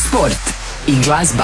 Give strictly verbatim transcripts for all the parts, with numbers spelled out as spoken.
sport i glazba.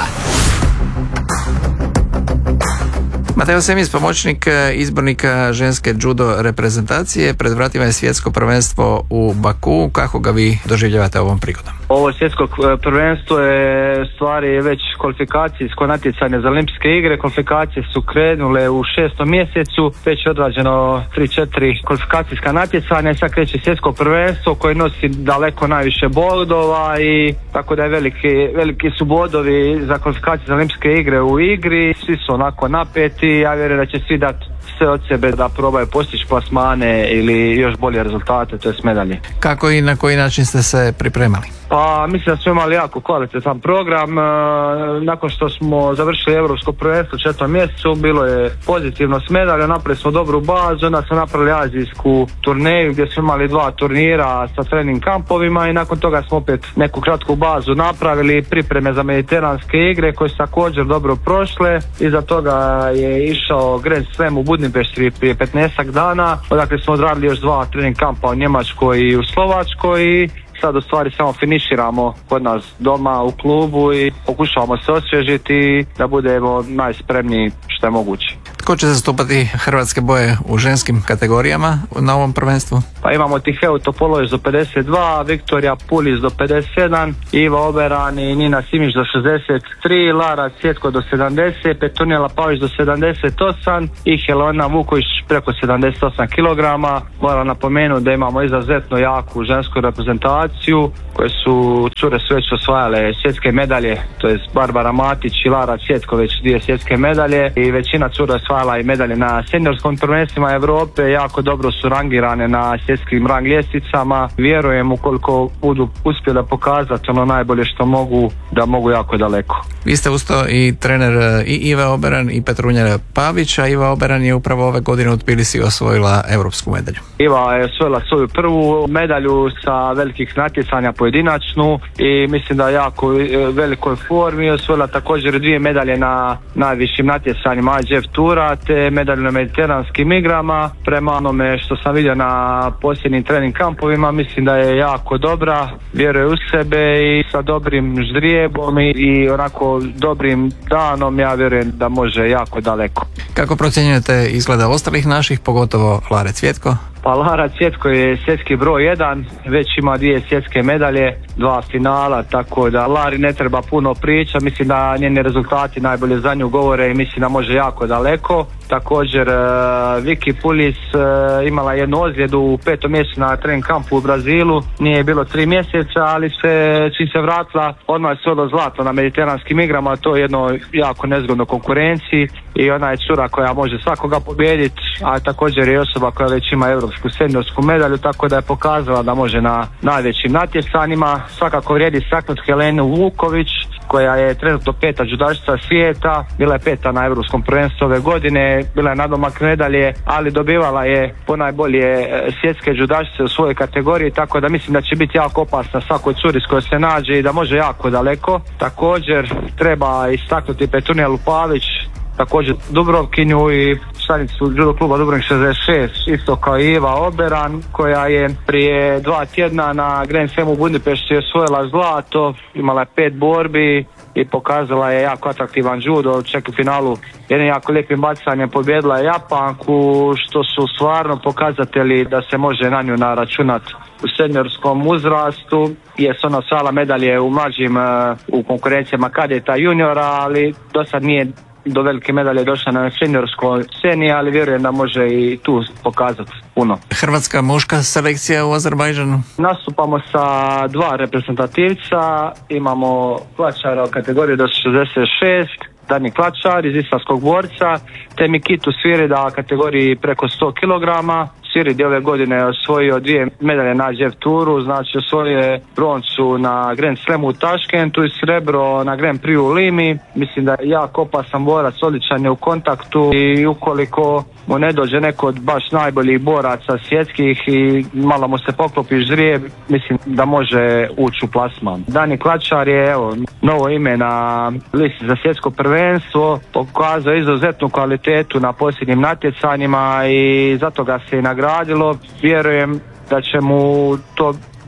Mateo Semis, pomoćnik izbornika ženske judo reprezentacije, pred vratima je svjetsko prvenstvo u Baku. Kako ga vi doživljavate ovom prigodom? Ovo svjetsko prvenstvo je stvari već kvalifikacijsko natjecanje za olimpijske igre. Kvalifikacije su krenule u šestom mjesecu, već je odrađeno tri četiri kvalifikacijska natjecanja. Sad kreće svjetsko prvenstvo koje nosi daleko najviše bodova i tako da je veliki, veliki su bodovi za kvalifikacije za olimpijske igre u igri. Svi su onako napeti. Ja vjerujem da će svi dati sve od sebe da probaju postići plasmane ili još bolje rezultate, to je medalje. Kako i na koji način ste se pripremali? Pa mislim da smo imali jako kvalitetan program. E, nakon što smo završili Europsko prvenstvo u četvrtom mjesecu, bilo je pozitivno s medaljom, napravili smo dobru bazu, onda smo napravili azijsku turneju gdje smo imali dva turnira sa trening kampovima i nakon toga smo opet neku kratku bazu napravili, pripreme za mediteranske igre koje su također dobro prošle. Iza toga je išao Grand Slam u Budimpešti prije petnaestak dana, odakle smo odradili još dva trening kampa u Njemačkoj i u Slovačkoj i sad u stvari samo finiširamo kod nas doma u klubu i pokušavamo se osvježiti da budemo najspremniji što je moguće. Tko će zastupati hrvatske boje u ženskim kategorijama na ovom prvenstvu? Pa imamo Tiheu Topolović do pedeset dva, Viktorija Pulis do pedeset sedam, Iva Oberan i Nina Simić do šezdeset tri, Lara Cvjetko do sedamdeset, Petronija Pavić do sedamdeset osam i Helena Vuković preko sedamdeset osam kilograma. Moram napomenuti da imamo izuzetno jaku žensku reprezentaciju koje su, cure su već osvajale svjetske medalje, to je Barbara Matić i Lara Cvjetko već dvije svjetske medalje i većina cura osvajala i medalje na seniorskom prvenstvima Europe, jako dobro su rangirane na svjetskim rang ljestvicama. Vjerujem ukoliko budu uspjeli pokazati ono najbolje što mogu, da mogu jako daleko. Vi ste usto i trener i Ive Oberan i Petrunje Pavić, a Iva Oberan je upravo ove godine u Tbilisi osvojila europsku medalju. Iva je osvojila svoju prvu medalju sa velikih natjecanja pojedinačnu i mislim da je jako velikoj formi. Osvojila također dvije medalje na najvišim natjecanjima I J F Tura te medalju na mediteranskim igrama. Prema onome što sam vidio na posljednjim trening kampovima mislim da je jako dobra, vjeruje u sebe i sa dobrim ždrijebom i, i onako dobrim danom ja vjerujem da može jako daleko. Kako procjenjujete izgleda ostalih naših, pogotovo Lare Cvjetko? Pa Lara Cvjetko je svjetski broj jedan, već ima dvije svjetske medalje, dva finala, tako da Lari ne treba puno priča, mislim da njeni rezultati najbolje za nju govore i mislim da može jako daleko. Također uh, Viki Pulis uh, imala jednu ozljedu u petom mjesecu na trening kampu u Brazilu, nije bilo tri mjeseca, ali se čim se vratila odmah je sve zlato na mediteranskim igrama, to je jedno jako nezgodno konkurenciji i ona je cura koja može svakoga pobijediti, a također je osoba koja već ima europsku seniorsku medalju, tako da je pokazala da može na najvećim natjecanjima. Svakako vrijedi istaknuti Helenu Vuković koja je trenutno peta judašica svijeta, bila je peta na europskom prvenstvu ove godine, bila je nadomak medalje, ali dobivala je ponajbolje svjetske judašice u svojoj kategoriji, tako da mislim da će biti jako opasna svakoj curi s kojoj se nađe i da može jako daleko. Također treba istaknuti Petronija Lupavić, također Dubrovkinju i članicu judo kluba Dubrovnik šezdeset šest, isto kao i Iva Oberan koja je prije dva tjedna na Grand Slamu u Budimpešti osvojila zlato, imala je pet borbi i pokazala je jako atraktivan judo, čak u finalu jednim jako lijepim bacanjem pobjedila je Japanku, što su stvarno pokazatelji da se može na nju naračunati u seniorskom uzrastu, jer su ona osvajala medalje u mlađim u konkurencijama kadeta juniora, ali do sad nije do velike medalje došla na seniorskoj sceni, ali vjerujem da može i tu pokazati puno. Hrvatska muška selekcija u Azerbajdžanu? Nastupamo sa dva reprezentativca, imamo Klačara u kategoriji do šezdeset šest, Dani Klačar iz islamskog borca, te Mikitu Svirida u kategoriji preko sto kilograma. Svirid je ove godine osvojio dvije medalje na I J F Turu, znači osvojio je broncu na Grand Slamu u Taškentu i srebro na Grand Prix u Limi. Mislim da je jako opasan borac, odličan je u kontaktu i ukoliko mu ne dođe neko od baš najboljih boraca svjetskih i malo mu se poklopi ždrijeb, mislim da može ući u plasman. Dani Klačar je evo novo ime na listi za svjetsko prvenstvo, pokazao izuzetnu kvalitetu na posljednjim natjecanjima i zato ga se i nagradilo. Vjerujem da će mu to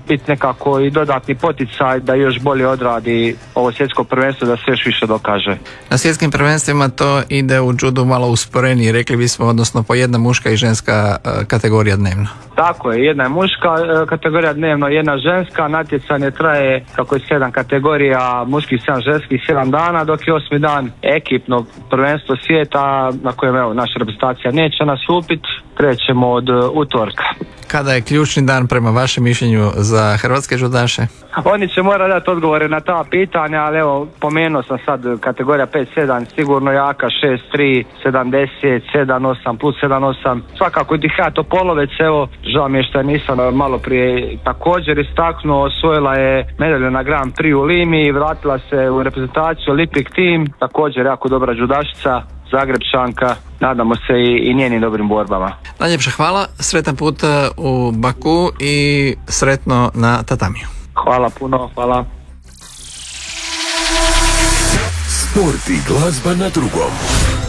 biti nekako i dodatni poticaj da još bolje odradi ovo svjetsko prvenstvo, da se još više dokaže. Na svjetskim prvenstvima to ide u judu malo usporenije, rekli bismo, odnosno po jedna muška i ženska kategorija dnevno. Tako je, jedna je muška kategorija dnevno, jedna ženska, natjecanje traje kako je sedam kategorija, muških sedam, ženskih sedam dana, dok je osmi dan ekipno prvenstvo svijeta na kojem evo, naša reprezentacija neće nastupiti, krećemo od utorka. Kada je ključni dan prema vašem mišljenju za hrvatske judaše? Oni će morati dati odgovore na ta pitanja, ali evo, pomenuo sam sad kategorija pet sedam, sigurno jaka, šest tri, sedamdeset, sedam osam plus sedam osam. Svakako Diha Topolovec, evo, žao mi je što nisam malo prije također istaknuo, osvojila je medalju na Grand Prix u Limi i vratila se u reprezentaciju Olympic Team, također jako dobra judašica, Zagrebčanka, nadamo se i, i njenim dobrim borbama. Najljepša hvala, sretan put u Baku i sretno na tatamiju. Hvala puno, hvala. Sport i glazba na drugom.